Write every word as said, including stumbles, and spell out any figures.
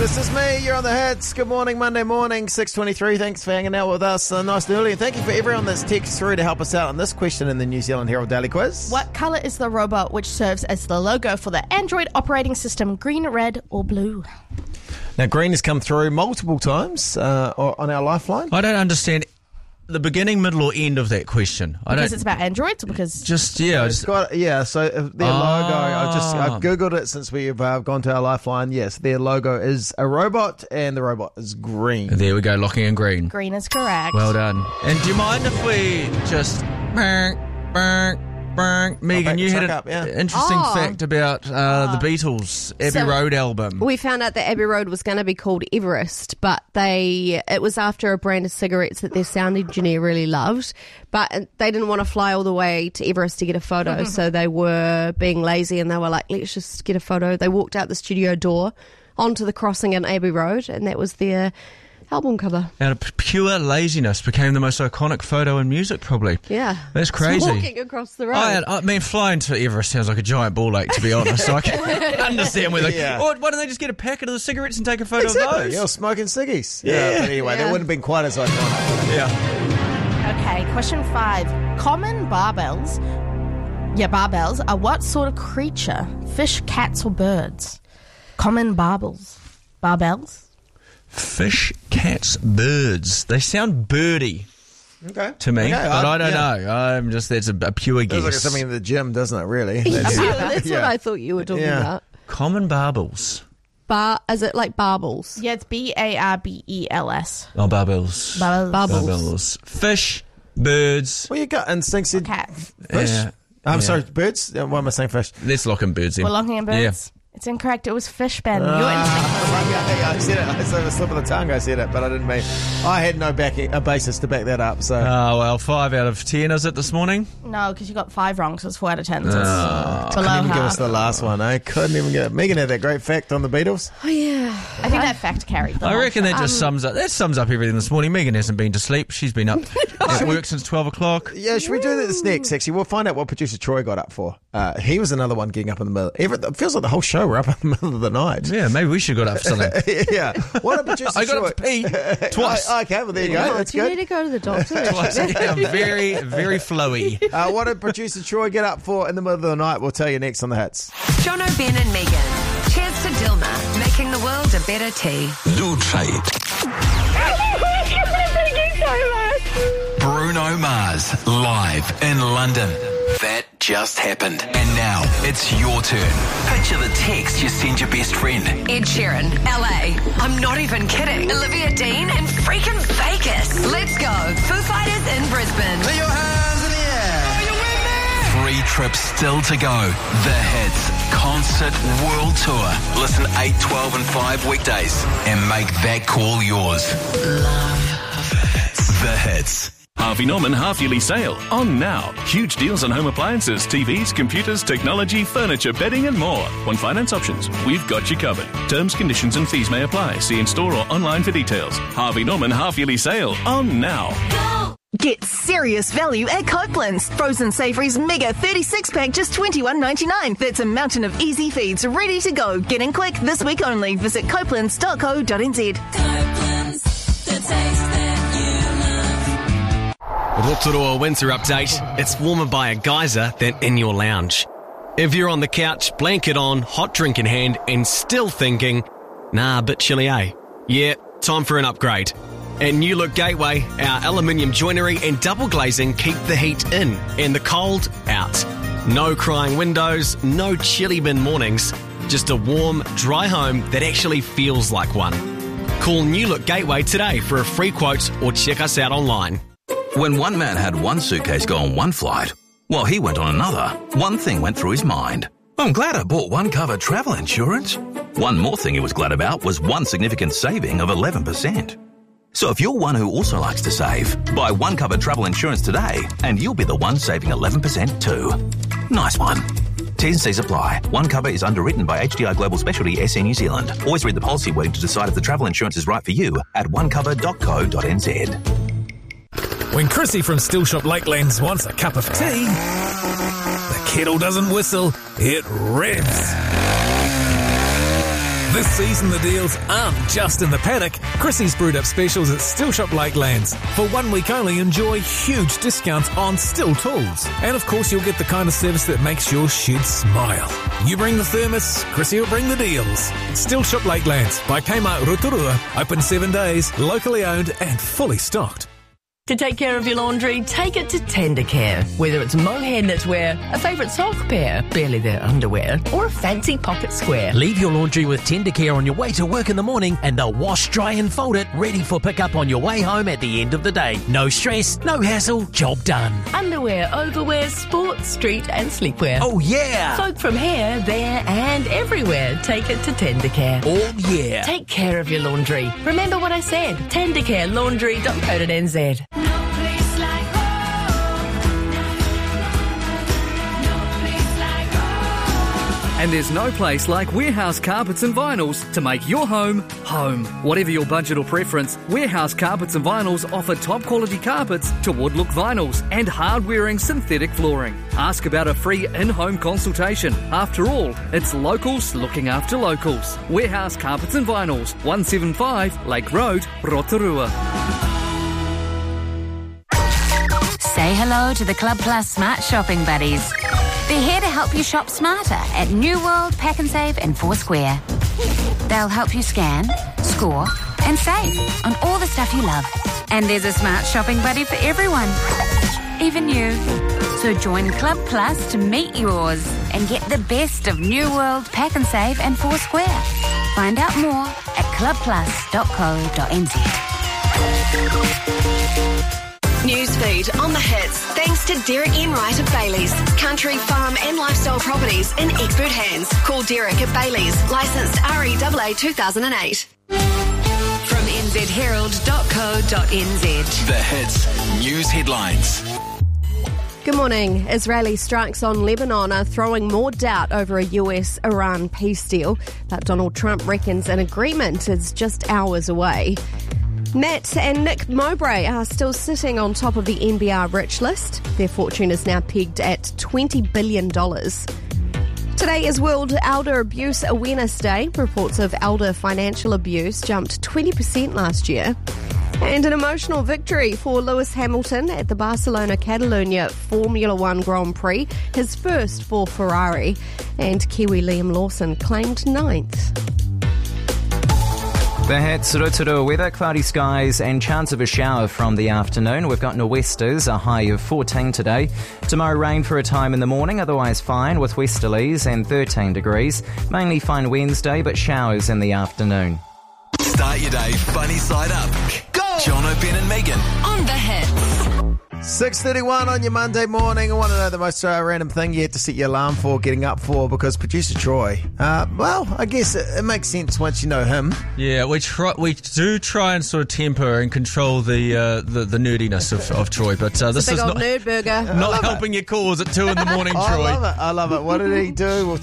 This is me, you're on the hits. Good morning, Monday morning, six twenty-three. Thanks for hanging out with us uh, nice and early. And thank you for everyone that's texted through to help us out on this question in the New Zealand Herald Daily Quiz. What colour is the robot which serves as the logo for the Android operating system, green, red or blue? Now, green has come through multiple times uh, on our lifeline. I don't understand the beginning, middle or end of that question. I Because don't it's about Androids or because... just, yeah. I It's just, got, yeah, so uh, their Ah. logo, I've just I've Googled it since we've uh, gone to our lifeline. Yes, their logo is a robot and the robot is green. there we go, locking in green. Green is correct. Well done. And do you mind if we just... Bang, bang, bang. Megan, back you the had truck an up, yeah. interesting Oh. fact about uh, the Beatles' Abbey So- Road album. We found out that Abbey Road was going to be called Everest, but they it was after a brand of cigarettes that their sound engineer really loved, but they didn't want to fly all the way to Everest to get a photo, so they were being lazy and they were like, let's just get a photo. They walked out the studio door onto the crossing in Abbey Road, and that was their album cover. Out of pure laziness, became the most iconic photo in music, probably. Yeah. That's crazy. Walking across the road. I, I mean, flying to Everest sounds like a giant ball ache, to be honest. So I can understand where they... Yeah. Or why don't they just get a packet of the cigarettes and take a photo of Exactly, those? you're smoking ciggies. Yeah. But anyway, Yeah. that wouldn't have been quite as iconic. Yeah. Okay, question five. Common barbells, yeah, barbells are what sort of creature? Fish, cats or birds? Common barbels. Barbells? Fish, cats, birds. They sound birdy Okay. to me, Okay, but I, don't yeah. know. I'm just, that's a, a pure Feels like guess. it's something in the gym, doesn't it, really? That's, That's- that's Yeah. what I thought you were talking Yeah. about. Common barbels. Bar, is it like barbels? Yeah, it's B A R B E L S. Oh, barbels. Barbels. Bubbles. Barbels. Fish, birds. Well, your gut instinct said Cat. fish. Yeah. I'm Yeah. sorry, birds? Uh, Why am I saying fish? Let's lock in birds in. We're looking at birds. It's incorrect. It was fish, Ben. Your instinct was yeah, yeah, I said it. I said a slip of the tongue. I said it, but I didn't mean. I had no backing, a basis to back that up. So Oh, well, five out of ten, is it, this morning? no, because you got five wrong, so it's four out of ten. So it's below couldn't even give us half. the last one. I couldn't even get it. Megan had that great fact on the Beatles. Oh, yeah. I think that fact carried. the I whole reckon show. that just sums up that sums up everything this morning. Megan hasn't been to sleep. She's been up at work since twelve o'clock. Yeah, should we do this next? Actually, we'll find out what producer Troy got up for. Uh, he was another one getting up in the middle. Every, it feels like the whole show we're up in the middle of the night. Yeah, maybe we should have got up for something. yeah. What did producer I got Troy? up to pee twice. Oh, okay, well there you go. Oh, That's do you need good. to go to the doctor? Twice. Yeah, I'm very, very flowy. Uh, what did producer Troy get up for in the middle of the night? We'll tell you next on the hits. Jono, Ben and Megan. Cheers to Dilma, making the world a better tea. Lou Trade. Bruno Mars, live in London. That just happened. And now, it's your turn. Picture the text you send your best friend. Ed Sheeran, L A. I'm not even kidding. Olivia Dean in freaking Vegas. Let's go. Foo Fighters in Brisbane. Put your hands in the air. Oh, you win there. Three trips still to go. The Hits Concert World Tour. Listen eight, twelve and five weekdays and make that call yours. The Hits. Harvey Norman half-yearly sale on now. Huge deals on home appliances, T Vs, computers, technology, furniture, bedding and more. On finance options, we've got you covered. Terms, conditions and fees may apply. See in store or online for details. Harvey Norman half-yearly sale on now. Get serious value at Copeland's. Frozen Savouries Mega thirty-six pack, just twenty-one ninety-nine. That's a mountain of easy feeds ready to go. Get in quick this week only. Visit copelands dot co dot n z. Copeland's, the taste that you love. With Rotorua Winter Update, it's warmer by a geyser than in your lounge. If you're on the couch, blanket on, hot drink in hand, and still thinking, nah, a bit chilly, eh? Yeah, time for an upgrade. At New Look Gateway, our aluminium joinery and double glazing keep the heat in and the cold out. No crying windows, no chilly bin mornings, just a warm, dry home that actually feels like one. Call New Look Gateway today for a free quote or check us out online. When one man had one suitcase go on one flight, while he went on another, one thing went through his mind. I'm glad I bought One Cover travel insurance. One more thing he was glad about was one significant saving of eleven percent. So if you're one who also likes to save, buy One Cover travel insurance today and you'll be the one saving eleven percent too. Nice one. T's and C's apply. One Cover is underwritten by H D I Global Specialty S A New Zealand. Always read the policy wording to decide if the travel insurance is right for you at one cover dot co dot n z. When Chrissy from Stillshop Lakelands wants a cup of tea, the kettle doesn't whistle, it revs. This season, the deals aren't just in the paddock. Chrissy's brewed up specials at Still Shop Lakelands. For one week only, enjoy huge discounts on Still tools. And of course, you'll get the kind of service that makes your shed smile. You bring the thermos, Chrissy will bring the deals. Still Shop Lakelands by Kmart Rotorua. Open seven days, locally owned and fully stocked. To take care of your laundry, take it to Tendercare. Whether it's mohair knitwear, a favourite sock pair, barely their underwear, or a fancy pocket square. Leave your laundry with Tendercare on your way to work in the morning and they'll wash, dry and fold it, ready for pickup on your way home at the end of the day. No stress, no hassle, job done. Underwear, overwear, sports, street and sleepwear. Oh yeah! Folk from here, there and everywhere. Take it to Tendercare. Oh yeah! Take care of your laundry. Remember what I said. Tendercare Laundry dot co dot n z. And there's no place like Warehouse Carpets and Vinyls to make your home, home. Whatever your budget or preference, Warehouse Carpets and Vinyls offer top quality carpets to wood-look vinyls and hard-wearing synthetic flooring. Ask about a free in-home consultation. After all, it's locals looking after locals. Warehouse Carpets and Vinyls, one seventy-five Lake Road, Rotorua. Say hello to the Club Plus Smart Shopping Buddies. They're here to help you shop smarter at New World, Pack and Save and Foursquare. They'll help you scan, score and save on all the stuff you love. And there's a smart shopping buddy for everyone, even you. So join Club Plus to meet yours and get the best of New World, Pack and Save and Foursquare. Find out more at club plus dot co dot n z. Newsfeed on the hits, thanks to Derek Enright of Bailey's. Country, farm and lifestyle properties in expert hands. Call Derek at Bailey's, licensed R E A A two thousand eight. From n z herald dot co dot n z. The hits, news headlines. Good morning. Israeli strikes on Lebanon are throwing more doubt over a U S Iran peace deal, but Donald Trump reckons an agreement is just hours away. Matt and Nick Mowbray are still sitting on top of the N B R rich list. Their fortune is now pegged at twenty billion dollars. Today is World Elder Abuse Awareness Day. Reports of elder financial abuse jumped twenty percent last year. And an emotional victory for Lewis Hamilton at the Barcelona Catalunya Formula One Grand Prix, his first for Ferrari. And Kiwi Liam Lawson claimed ninth. The hits, Rotorua weather, cloudy skies and chance of a shower from the afternoon. We've got nor'westers, a high of fourteen today. Tomorrow rain for a time in the morning, otherwise fine with westerlies and thirteen degrees. Mainly fine Wednesday, but showers in the afternoon. Start your day funny side up. Go! Jono, Ben and Megan On the hits. six thirty-one on your Monday morning. I want to know the most uh, random thing you had to set your alarm for, getting up for, because producer Troy, uh, well, I guess it, it makes sense once you know him. Yeah, we try, we do try and sort of temper and control the uh, the, the nerdiness of, of Troy, but uh, this Big is old not, nerd burger. not helping your calls at two in the morning, Troy. I love it. I love it. What did he do? We'll